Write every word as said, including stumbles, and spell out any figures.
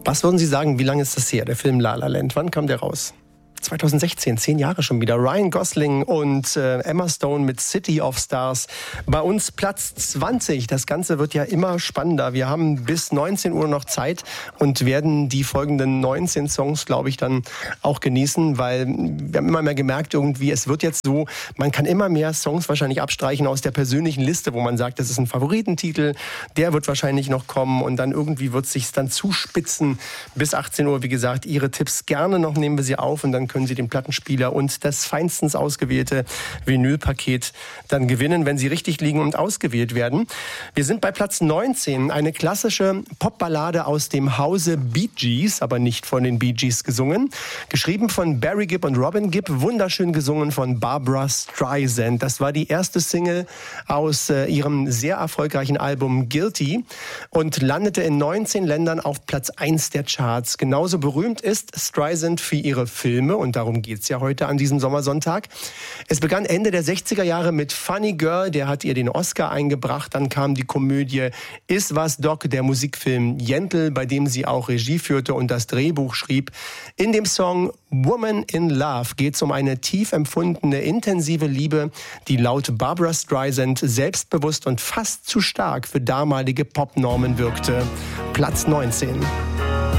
Was würden Sie sagen, wie lange ist das her, der Film La La Land? Wann kam der raus? zwanzig sechzehn, zehn Jahre schon wieder. Ryan Gosling und äh, Emma Stone mit City of Stars. Bei uns Platz zwanzig. Das Ganze wird ja immer spannender. Wir haben bis neunzehn Uhr noch Zeit und werden die folgenden neunzehn Songs, glaube ich, dann auch genießen, weil wir haben immer mehr gemerkt, irgendwie, es wird jetzt so, man kann immer mehr Songs wahrscheinlich abstreichen aus der persönlichen Liste, wo man sagt, das ist ein Favoritentitel, der wird wahrscheinlich noch kommen und dann irgendwie wird es sich dann zuspitzen. Bis achtzehn Uhr, wie gesagt, Ihre Tipps gerne noch, nehmen wir sie auf und dann können Sie den Plattenspieler und das feinstens ausgewählte Vinylpaket dann gewinnen, wenn Sie richtig liegen und ausgewählt werden. Wir sind bei Platz neunzehn, eine klassische Popballade aus dem Hause Bee Gees, aber nicht von den Bee Gees gesungen. Geschrieben von Barry Gibb und Robin Gibb, wunderschön gesungen von Barbra Streisand. Das war die erste Single aus äh, ihrem sehr erfolgreichen Album Guilty und landete in neunzehn Ländern auf Platz eins der Charts. Genauso berühmt ist Streisand für ihre Filme und darum geht's ja heute an diesem Sommersonntag. Es begann Ende der sechziger Jahre mit Funny Girl, der hat ihr den Oscar eingebracht. Dann kam die Komödie Is was Doc, der Musikfilm Yentl, bei dem sie auch Regie führte und das Drehbuch schrieb. In dem Song Woman in Love geht es um eine tief empfundene, intensive Liebe, die laut Barbra Streisand selbstbewusst und fast zu stark für damalige Popnormen wirkte. Platz neunzehn.